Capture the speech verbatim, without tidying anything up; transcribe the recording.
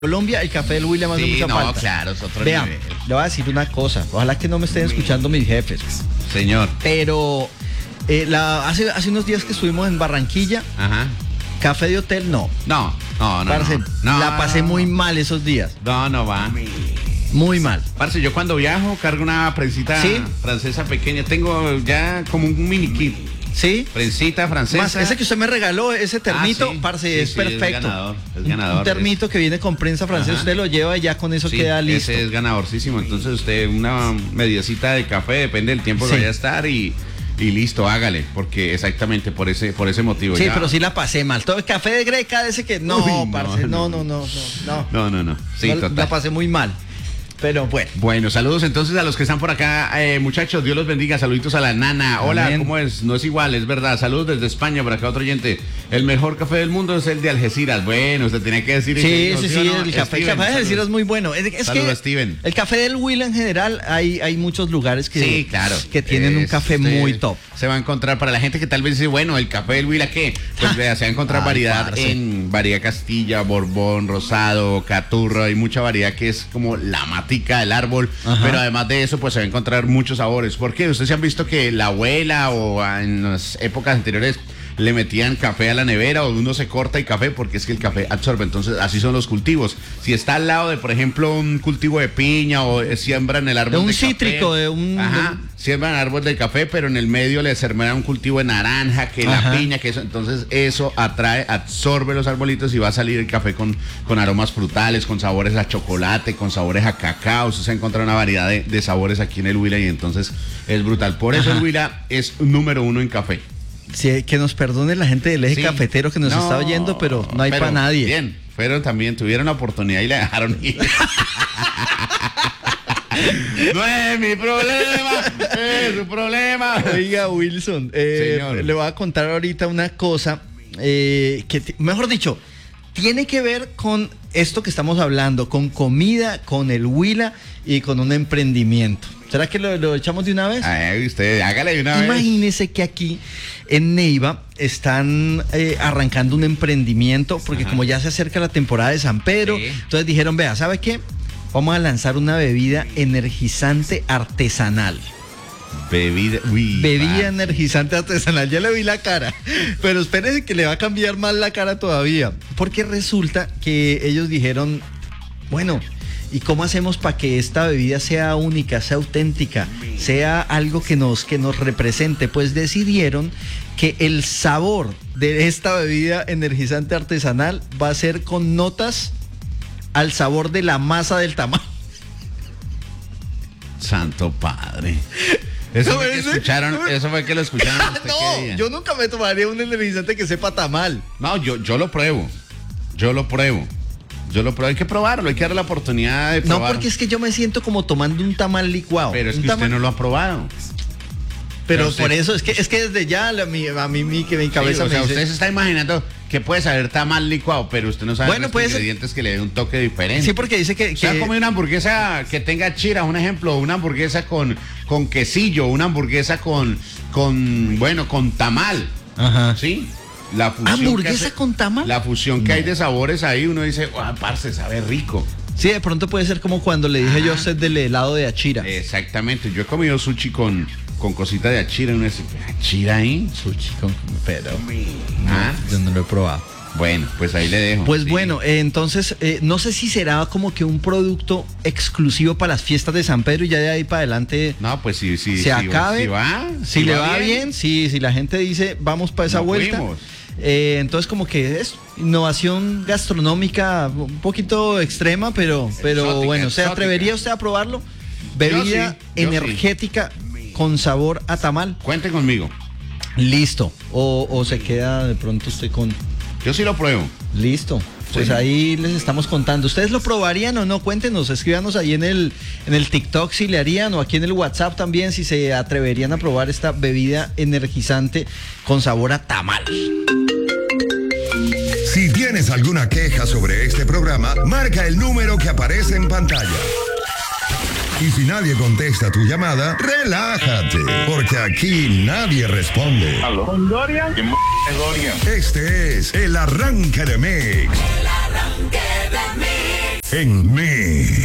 Colombia, el café del Huila me hace Sí, mucha no, falta. claro, es otro Vean, nivel. le voy a decir una cosa. Ojalá que no me estén escuchando mis jefes. Señor. Pero eh, la, hace, hace unos días que estuvimos en Barranquilla, Ajá. café de hotel no. No, no, no. Parce, no, no. la pasé muy mal esos días. No, no va. Muy mal. Parce, yo cuando viajo cargo una prensita ¿Sí? francesa pequeña. Tengo ya como un mini kit. ¿Sí? Prensita francesa. Más, ese que usted me regaló, ese termito, Ah, sí. parce, Sí, es sí, perfecto. Es ganador, es Un- ganador. Un termito que viene con prensa francesa, Ajá. usted lo lleva y ya con eso Sí, queda listo. ese es ganadorcísimo. Entonces usted una mediacita de café, depende del tiempo Sí. que vaya a estar y, y listo, hágale. Porque exactamente por ese, por ese motivo. Sí, ya. pero sí la pasé mal. Todo el café de Greca, de ese que. No, Uy, no, parce, no, no. no, no, no. no. No, no, no. Sí, No, total. la pasé muy mal. Pero bueno. Bueno, saludos entonces a los que están por acá, eh, muchachos, Dios los bendiga, saluditos a la nana. Hola, Amén. ¿cómo es? No es igual, es verdad. Saludos desde España, por acá otro oyente. El mejor café del mundo es el de Algeciras. Bueno, usted tenía que decir Sí, eso, sí, ¿sí sí, o no? el café, el Steven, café de saludos. Algeciras es muy bueno. Es, es Saludos que a Steven. el café del Huila en general, hay, hay muchos lugares que, Sí, claro. que tienen un Es- café usted muy top. Se va a encontrar para la gente que tal vez dice, bueno, el café del Huila, ¿qué? Pues vea, se va a encontrar Ay, variedad parce. en variedad Castilla, Borbón, Rosado, Caturra, hay mucha variedad que es como la matica del árbol, Ajá. pero además de eso, pues se va a encontrar muchos sabores. ¿Por qué? Ustedes se han visto que la abuela o en las épocas anteriores le metían café a la nevera o uno se corta y café porque es que el café absorbe. Entonces así son los cultivos. Si está al lado de, por ejemplo, un cultivo de piña o eh, siembran el árbol De un de cítrico, café, de un- Ajá, siembran árbol de café, pero en el medio le sembran un cultivo de naranja, que Ajá. la piña, que eso. Entonces eso atrae, absorbe los arbolitos y va a salir el café con, con aromas frutales, con sabores a chocolate, con sabores a cacao. Usted se encuentra una variedad de, de sabores aquí en el Huila y entonces es brutal. Por eso Ajá. el Huila es número uno en café. Sí, que nos perdone la gente del eje Sí. cafetero que nos No, está oyendo, pero no hay pero para nadie. Bien, fueron también, tuvieron la oportunidad y la dejaron ir. No es mi problema, es su problema. Oiga, Wilson, eh, Señor. le voy a contar ahorita una cosa eh, que, t- mejor dicho, tiene que ver con esto que estamos hablando, con comida, con el Huila y con un emprendimiento. ¿Será que lo, lo echamos de una vez? Ay, usted, hágale de una vez. Imagínese que aquí en Neiva están eh, arrancando un emprendimiento porque Ajá. como ya se acerca la temporada de San Pedro, Sí. entonces dijeron, vea, ¿sabe qué? Vamos a lanzar una bebida energizante artesanal. Bebida, uy, Bebida pa. energizante artesanal, ya le vi la cara, pero espérense que le va a cambiar más la cara todavía, porque resulta que ellos dijeron, bueno, ¿y cómo hacemos para que esta bebida sea única, sea auténtica, sea algo que nos, que nos represente? Pues decidieron que el sabor de esta bebida energizante artesanal va a ser con notas al sabor de la masa del tamal. Santo Padre. Eso ¿No fue que ves? escucharon, eso fue que lo escucharon usted qué día. No, yo nunca me tomaría un energizante que sepa tamal. No, yo, yo lo pruebo. Yo lo pruebo. Yo lo pruebo. Hay que probarlo, hay que darle la oportunidad de No, probarlo. porque es que yo me siento como tomando un tamal licuado. Pero es Un que usted tamal- no lo ha probado. Pero pero usted- por eso, es que es que desde ya la- mi- a mí mi, que mi cabeza Sí, o me sea, dice... usted se está imaginando que puede saber tamal licuado, pero usted no sabe Bueno, los puede ser- ingredientes que le den un toque diferente. Sí, porque dice que... O sea, que- come una hamburguesa que tenga chira, un ejemplo, una hamburguesa con, con quesillo, una hamburguesa con, con, bueno, con tamal, Ajá. ¿sí? La fusión que ¿Hamburguesa hace- con tamal? La fusión que No. hay de sabores ahí, uno dice, ah, parce, sabe rico. Sí, de pronto puede ser como cuando le dije yo a usted del helado de achira. Exactamente, yo he comido sushi con, con cosita de achira, uno dice, ¿achira ahí? Sushi con... Pero... Ah, Yo no lo he probado. bueno, pues ahí le dejo. Pues Sí. bueno, eh, entonces, eh, no sé si será como que un producto exclusivo para las fiestas de San Pedro y ya de ahí para adelante... No, pues sí, sí, se sí, acabe, si va, si, le va bien, sí, si la gente dice vamos para esa Nos vuelta, fuimos. eh, entonces como que es innovación gastronómica un poquito extrema, pero, pero Exótica, bueno, ¿se exótica. atrevería usted a probarlo? Bebida sí, yo energética con sabor a tamal, Cuente conmigo, listo, o, o se queda de pronto usted con... yo sí lo pruebo. Listo. Pues Sí. ahí les estamos contando. ¿Ustedes lo probarían o no? Cuéntenos, escríbanos ahí en el, en el TikTok si le harían o aquí en el WhatsApp también si se atreverían a probar esta bebida energizante con sabor a tamal. Si tienes alguna queja sobre este programa, marca el número que aparece en pantalla. Y si nadie contesta tu llamada, relájate, porque aquí nadie responde. ¿Con Dorian? ¿Qué m es Dorian? Este es el Arranque de Mix. El arranque de mix. en mí.